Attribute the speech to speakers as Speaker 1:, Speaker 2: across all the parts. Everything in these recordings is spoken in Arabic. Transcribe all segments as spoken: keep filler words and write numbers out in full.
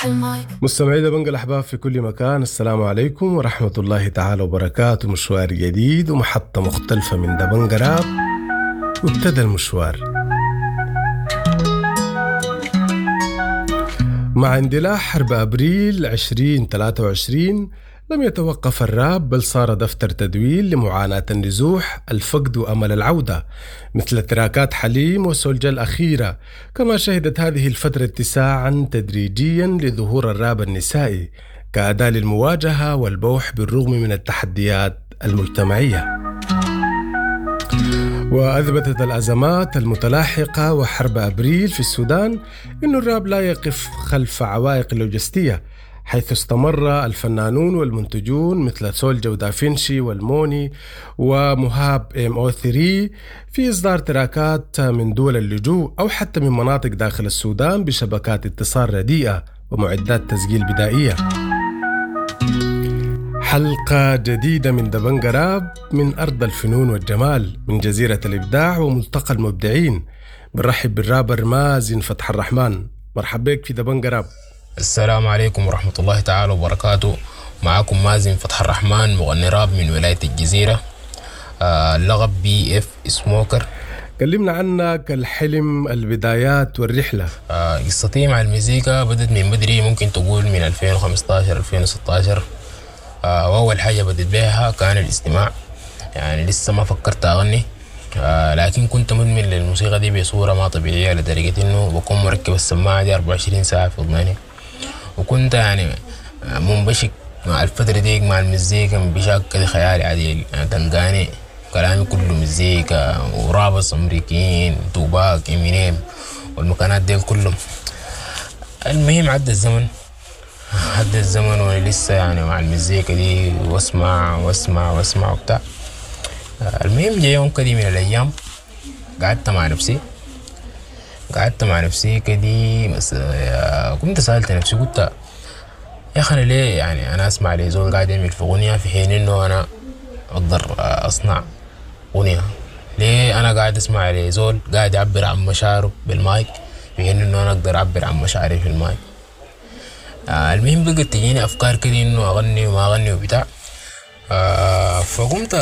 Speaker 1: مستمعي دبنج الأحباب في كل مكان، السلام عليكم ورحمة الله تعالى وبركاته. مشوار جديد ومحطة مختلفة من دبنج راب، وابتدى المشوار. مع اندلاع حرب أبريل عشرين ثلاثة وعشرين لم يتوقف الراب، بل صار دفتر تدوين لمعاناة النزوح، الفقد وأمل العودة، مثل تراكات حليم وسولجة الأخيرة. كما شهدت هذه الفترة اتساعا تدريجيا لظهور الراب النسائي كأداة للمواجهة والبوح بالرغم من التحديات المجتمعية. وأثبتت الأزمات المتلاحقة وحرب أبريل في السودان أن الراب لا يقف خلف عوائق اللوجستية، حيث استمر الفنانون والمنتجون مثل سولجة ودافنشي والموني ومهاب ام او ثلاثة في إصدار تراكات من دول اللجوء أو حتى من مناطق داخل السودان بشبكات اتصال رديئة ومعدات تسجيل بدائية. حلقة جديدة من دبنج راب من أرض الفنون والجمال، من جزيرة الإبداع وملتقى المبدعين. بنرحب بالرابر مازن فتح الرحمن. مرحبا بك في دبنج راب.
Speaker 2: السلام عليكم ورحمة الله تعالى وبركاته. معكم مازن فتح الرحمن، مغني راب من ولاية الجزيرة، آه اللقب بي اف سموكر.
Speaker 1: كلمنا عنك، الحلم، البدايات والرحلة.
Speaker 2: آه قصتي مع المزيكا بدت من بدري، ممكن تقول من ألفين وخمسطاشر ألفين وستاشر. آه وأول حاجة بدت بها كان الاستماع، يعني لسه ما فكرت أغني، آه لكن كنت مدمن للموسيقى دي بصورة ما طبيعية، لدرجة إنه بكون مركب السماعة دي أربعة وعشرين ساعة في أذناني. وكنت يعني منبشك مع الفترة دي مع المزيكا بشكل كده خيالي عديل، يعني تلقاني كلامي كله مزيكا ورابص أمريكيين، توباك، إمينيم والمكانات دي كلهم. المهم عدى الزمن عدى الزمن وأنا لسه يعني مع المزيكا دي واسمع واسمع واسمع وبتاع. المهم جاء يوم كده من الأيام قعدت مع نفسي قعدت مع نفسي كدي بس، كنت سألت نفسي، قلت يا أخي أنا ليه يعني أنا أسمع لي زول قاعد يعمل في غنية في حين إنه أنا أقدر أصنع غنية؟ ليه أنا قاعد أسمع لي زول قاعد يعبر عن مشاعره بالمايك في حين إنه أنا أقدر أعبر عن مشاعري في المايك؟ آه المهم بقت تجيني أفكار كده إنه أغني وما أغني وبتاع. آه فقمت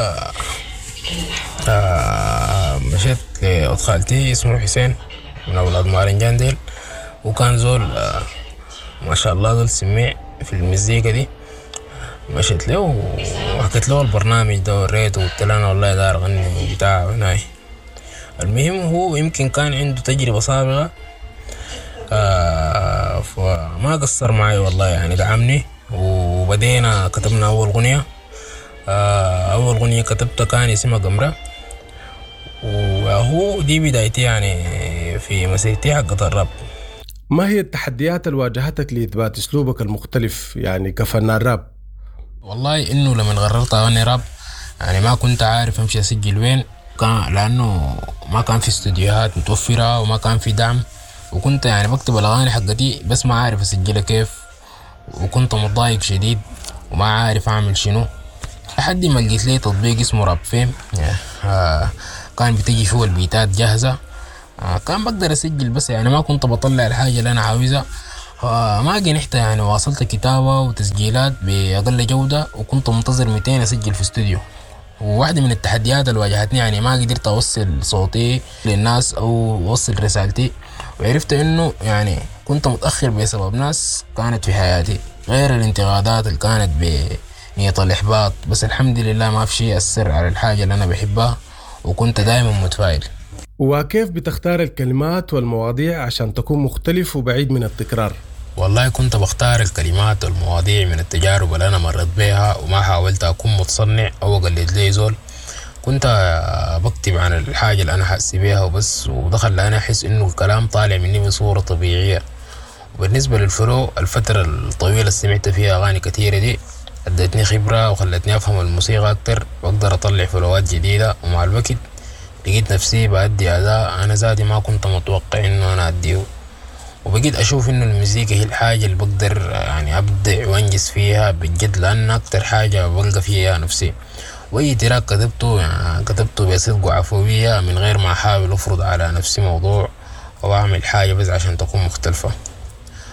Speaker 2: آه مشيت لأخت خالتي اسمه حسين من أولاد مارنجان ديل، وكان زول آه ما شاء الله زول سميع في المزيكا دي. مشيت له وحكيت له البرنامج ده وريته وقلت له أنا والله دار أغني وبتاع هناي. المهم هو يمكن كان عنده تجربة سابقة، آه فما قصر معي والله، يعني دعمني وبدينا كتبنا أول غنية. آه أول غنية كتبتها كان اسمها قمرة، وهو دي بدايتي يعني في مسيرتي حقت الراب.
Speaker 1: ما هي التحديات اللي واجهتك لإثبات أسلوبك المختلف يعني كفنان راب؟
Speaker 2: والله إنه لما قررت أغني راب يعني ما كنت عارف أمشي أسجل وين، كان لأنه ما كان في استوديوهات متوفرة وما كان في دعم، وكنت يعني بكتب الأغاني حقتي بس ما عارف أسجلها كيف، وكنت متضايق شديد وما عارف أعمل شنو، لحد ما لقيت لي تطبيق اسمه راب فيم. آه كان بتجي فيه البيتات جاهزة، آه كان بقدر أسجل بس يعني ما كنت بطلع الحاجة اللي أنا عاوزها. آه ما جنحت يعني واصلت كتابة وتسجيلات بأقل جودة، وكنت منتظر مئتين أسجل في استوديو. وواحدة من التحديات اللي واجهتني يعني ما قدرت أوصل صوتي للناس أو أوصل رسالتي، وعرفت إنه يعني كنت متأخر بسبب ناس كانت في حياتي غير الانتقادات اللي كانت بنية الإحباط. بس الحمد لله ما في شيء أثر على الحاجة اللي أنا بحبها، وكنت دائما متفائل.
Speaker 1: وكيف بتختار الكلمات والمواضيع عشان تكون مختلف وبعيد من التكرار؟
Speaker 2: والله كنت بختار الكلمات والمواضيع من التجارب اللي أنا مرت بيها، وما حاولت أكون متصنع أو أقلد لي زول. كنت بكتب عن الحاجة اللي أنا حاسس بيها وبس، ودخل أنا أحس إنه الكلام طالع مني بصورة طبيعية. وبالنسبة للفلو، الفترة الطويلة اللي سمعت فيها أغاني كتيرة دي ادتني خبرة وخلتني أفهم الموسيقى أكتر وأقدر أطلع فلوات جديدة. ومع الوقت لقيت نفسي بأدي أداء أنا ذاتي ما كنت متوقع إنه أنا أديه، وبقيت أشوف إنه المزيكا هي الحاجة اللي بقدر يعني أبدع وأنجز فيها بجد، لأن أكتر حاجة بلقى فيها نفسي. وأي تراك كتبته يعني كتبته بصدق وعفوية من غير ما أحاول أفرض على نفسي موضوع أو أعمل حاجة بس عشان تكون مختلفة.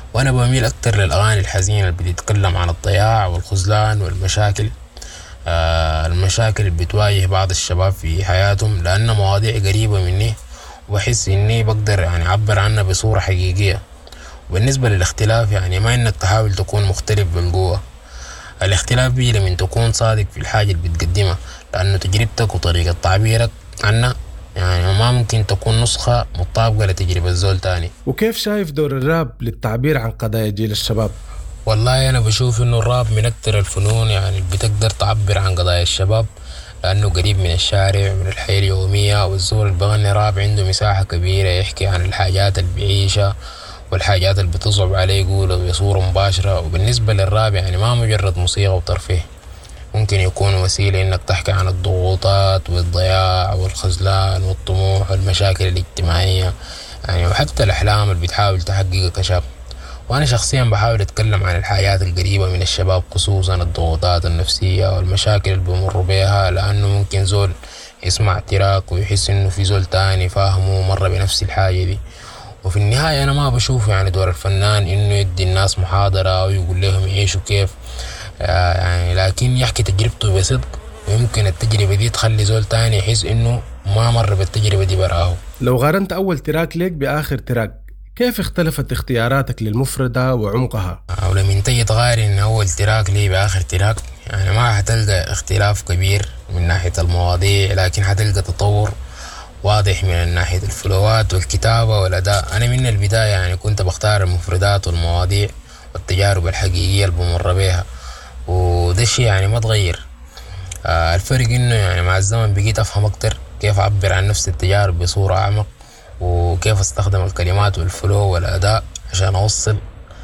Speaker 2: وأنا بميل أكتر للأغاني الحزينة اللي بتتكلم عن الضياع والخذلان والمشاكل، آه المشاكل اللي بتواجه بعض الشباب في حياتهم، لأنها مواضيع قريبة مني وبحس إني بقدر يعني أعبر عنها بصورة حقيقية. وبالنسبة للاختلاف يعني ما إنك تحاول تكون مختلف بالقوة، الاختلاف بيه لما تكون صادق في الحاجة اللي بتقدمها، لأنه تجربتك وطريقة تعبيرك عنها يعني ما ممكن تكون نسخة مطابقة لتجربة زول تاني.
Speaker 1: وكيف شايف دور الراب للتعبير عن قضايا جيل الشباب؟
Speaker 2: والله أنا بشوف إنه الراب من أكتر الفنون يعني بتقدر تعبر عن قضايا الشباب، لأنه قريب من الشارع من الحياة اليومية، والزول اللي بغني راب عنده مساحة كبيرة يحكي عن الحاجات اللي بيعيشها والحاجات اللي بتصعب عليه يقولها بصورة مباشرة. وبالنسبة للراب يعني ما مجرد موسيقى وترفيه، ممكن يكون وسيلة إنك تحكي عن الضغوطات والضياع والخذلان والطموح والمشاكل الاجتماعية يعني، وحتى الأحلام اللي بتحاول تحققها كشاب. وأنا شخصيا بحاول أتكلم عن الحياة القريبة من الشباب، خصوصا الضغوطات النفسية والمشاكل اللي بمروا بيها، لأنه ممكن زول يسمع تراك ويحس إنه في زول تاني فاهمه مرة بنفس الحاجة دي. وفي النهاية أنا ما بشوف يعني دور الفنان إنه يدي الناس محاضرة أو يقول لهم يعيشوا كيف يعني، لكن يحكي تجربته بصدق، ويمكن التجربة دي تخلي زول تاني يحس إنه ما مر بالتجربة دي براه.
Speaker 1: لو قارنت أول تراك ليك بآخر تراك، كيف اختلفت اختياراتك للمفردة وعمقها؟
Speaker 2: أو لما تيجي تقارن أول تراك لي بآخر تراك يعني ما حتلقى اختلاف كبير من ناحية المواضيع، لكن حتلقى تطور واضح من ناحية الفلوات والكتابة والأداء. أنا من البداية يعني كنت بختار المفردات والمواضيع والتجارب الحقيقية اللي بمر بيها، وده الشيء يعني ما تغير. آه الفرق إنه يعني مع الزمن بقيت أفهم أكتر كيف أعبر عن نفس التجارب بصورة أعمق، وكيف استخدم الكلمات والفلو والأداء عشان أوصل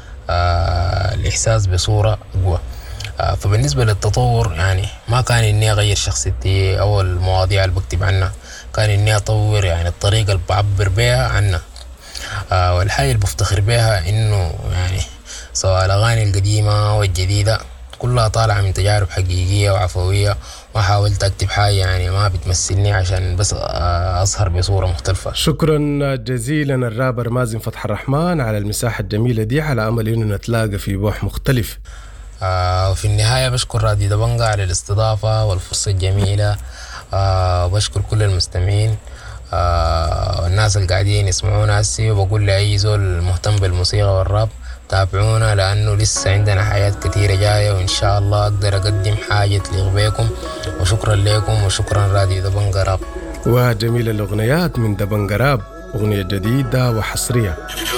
Speaker 2: آه الإحساس بصورة أقوى. آه فبالنسبة للتطور يعني ما كان إني أغير شخصيتي أو المواضيع اللي بكتب عنها، كان إني أطور يعني الطريقة اللي بعبر بيها عنها. آه والحاجة اللي بفتخر بيها إنه يعني سواء الأغاني القديمة والجديدة كلها طالعة من تجارب حقيقية وعفوية، ما حاولت أكتب حاجة يعني ما بتمثلني عشان بس أظهر بصورة مختلفة.
Speaker 1: شكرا جزيلا الرابر مازن فتح الرحمن على المساحة الجميلة دي، على أمل إنه نتلاقى في بوح مختلف.
Speaker 2: آه وفي النهاية بشكر راديو دبنجة على الاستضافة والفرصة الجميلة، آه وبشكر كل المستمعين آه والناس اللي قاعدين يسمعونا هسي، وبقول لأي زول مهتم بالموسيقى والراب تابعونا، لأنه لسه عندنا حياة كثيرة جاية، وإن شاء الله أقدر أقدم حاجة تليق بيكم. وشكرا لكم وشكرا راديو دبنجة راب.
Speaker 1: وجميل الأغنيات من دبنجة راب، أغنية جديدة وحصرية.